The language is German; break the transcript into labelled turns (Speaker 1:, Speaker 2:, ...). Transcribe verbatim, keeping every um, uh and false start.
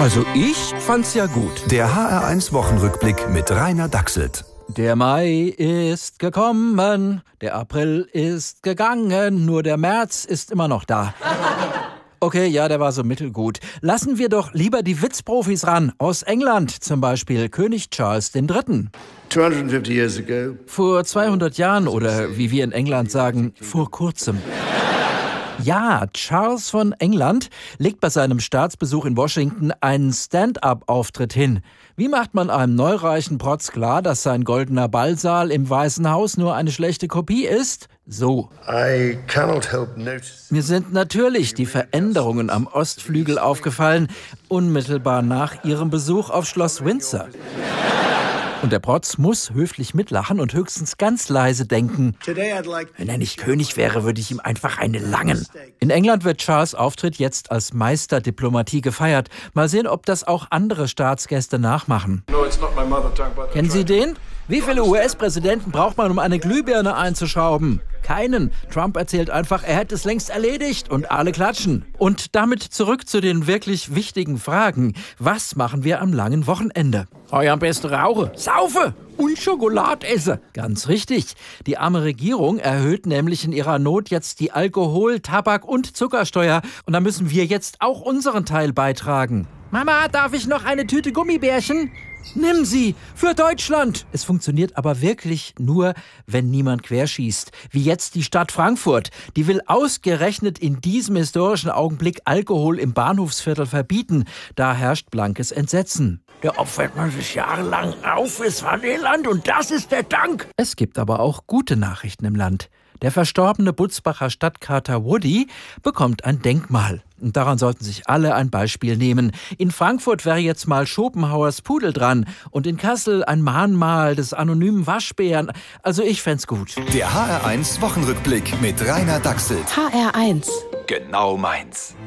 Speaker 1: Also ich fand's ja gut.
Speaker 2: Der H R eins Wochenrückblick mit Rainer Dachselt.
Speaker 1: Der Mai ist gekommen, der April ist gegangen, nur der März ist immer noch da. Okay, ja, der war so mittelgut. Lassen wir doch lieber die Witzprofis ran. Aus England zum Beispiel König Charles der Dritte.
Speaker 3: zweihundertfünfzig years ago.
Speaker 1: Vor zweihundert Jahren oder wie wir in England sagen, vor kurzem. Ja, Charles von England legt bei seinem Staatsbesuch in Washington einen Stand-up-Auftritt hin. Wie macht man einem neureichen Protz klar, dass sein goldener Ballsaal im Weißen Haus nur eine schlechte Kopie ist? So.
Speaker 3: I cannot help notice.
Speaker 1: Mir sind natürlich die Veränderungen am Ostflügel aufgefallen, unmittelbar nach ihrem Besuch auf Schloss Windsor. Und der Protz muss höflich mitlachen und höchstens ganz leise denken. Wenn er nicht König wäre, würde ich ihm einfach eine langen. In England wird Charles' Auftritt jetzt als Meisterdiplomatie gefeiert. Mal sehen, ob das auch andere Staatsgäste nachmachen. Kennen Sie den? Wie viele U S-Präsidenten braucht man, um eine Glühbirne einzuschrauben? Keinen. Trump erzählt einfach, er hätte es längst erledigt und alle klatschen. Und damit zurück zu den wirklich wichtigen Fragen. Was machen wir am langen Wochenende? Oh ja, am besten rauche, saufe und Schokolade esse. Ganz richtig. Die arme Regierung erhöht nämlich in ihrer Not jetzt die Alkohol-, Tabak- und Zuckersteuer. Und da müssen wir jetzt auch unseren Teil beitragen. Mama, darf ich noch eine Tüte Gummibärchen? Nimm sie! Für Deutschland! Es funktioniert aber wirklich nur, wenn niemand querschießt. Wie jetzt die Stadt Frankfurt. Die will ausgerechnet in diesem historischen Augenblick Alkohol im Bahnhofsviertel verbieten. Da herrscht blankes Entsetzen. Da opfert man sich jahrelang auf fürs Vaterland und das ist der Dank. Es gibt aber auch gute Nachrichten im Land. Der verstorbene Butzbacher Stadtkater Woody bekommt ein Denkmal. Und daran sollten sich alle ein Beispiel nehmen. In Frankfurt wäre jetzt mal Schopenhauers Pudel dran und in Kassel ein Mahnmal des anonymen Waschbären. Also ich fänd's gut.
Speaker 2: Der H R eins Wochenrückblick mit Rainer Dachselt.
Speaker 4: H R eins.
Speaker 2: Genau meins.